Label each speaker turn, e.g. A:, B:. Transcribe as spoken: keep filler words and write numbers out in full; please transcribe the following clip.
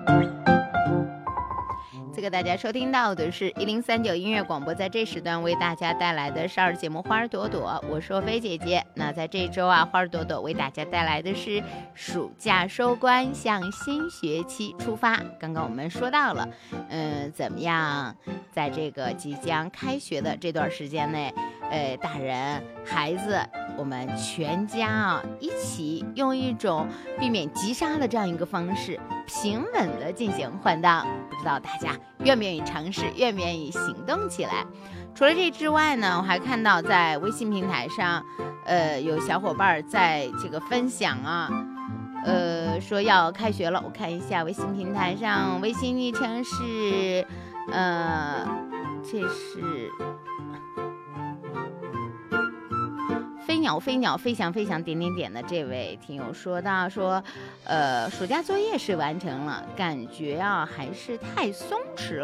A: 这个大家收听到的是一零三九音乐广播，在这时段为大家带来的少儿节目《花儿朵朵》，我是若飞姐姐。那在这周啊，花儿朵朵为大家带来的是暑假收官，向新学期出发。刚刚我们说到了，嗯，怎么样在这个即将开学的这段时间内，呃，大人、孩子，我们全家啊一起用一种避免急刹的这样一个方式，平稳的进行换挡。不知道大家愿不愿意尝试，愿不愿意行动起来？除了这之外呢，我还看到在微信平台上，呃，有小伙伴在这个分享啊，呃，说要开学了。我看一下微信平台上，微信昵称是，呃，这是。飞鸟飞鸟飞翔飞翔点点点的这位听友说到说，呃，暑假作业是完成了，感觉啊还是太松弛了。